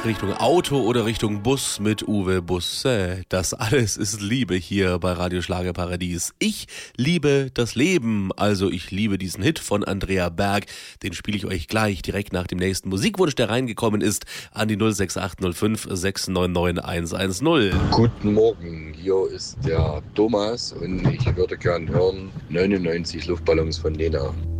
Richtung Auto oder Richtung Bus mit Uwe Busse. Das alles ist Liebe hier bei Radio Schlagerparadies. Ich liebe das Leben, also ich liebe diesen Hit von Andrea Berg. Den spiele ich euch gleich direkt nach dem nächsten Musikwunsch, der reingekommen ist, an die 06805 699 110. Guten Morgen, hier ist der Thomas und ich würde gern hören 99 Luftballons von Nena.